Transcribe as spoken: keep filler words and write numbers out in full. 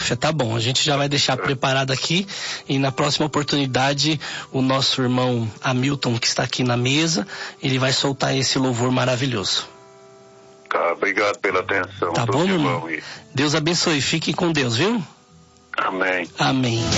Puxa, tá bom, a gente já vai deixar preparado aqui e na próxima oportunidade o nosso irmão Hamilton, que está aqui na mesa, ele vai soltar esse louvor maravilhoso. Tá, obrigado pela atenção. Tá bom, meu irmão? Deus abençoe, fique com Deus, viu? Amém. Amém.